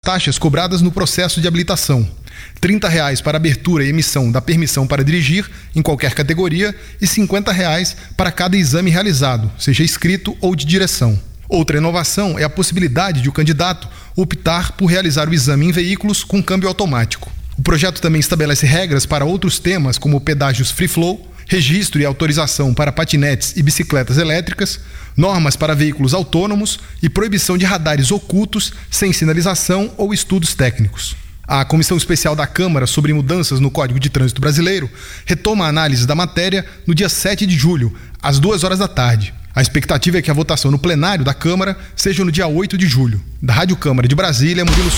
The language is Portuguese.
taxas cobradas no processo de habilitação. R$ 30 para abertura e emissão da permissão para dirigir em qualquer categoria e R$ 50 para cada exame realizado, seja escrito ou de direção. Outra inovação é a possibilidade de o candidato optar por realizar o exame em veículos com câmbio automático. O projeto também estabelece regras para outros temas, como pedágios free flow, registro e autorização para patinetes e bicicletas elétricas, normas para veículos autônomos e proibição de radares ocultos sem sinalização ou estudos técnicos. A Comissão Especial da Câmara sobre Mudanças no Código de Trânsito Brasileiro retoma a análise da matéria no dia 7 de julho, às 14h. A expectativa é que a votação no plenário da Câmara seja no dia 8 de julho. Da Rádio Câmara de Brasília, Murilo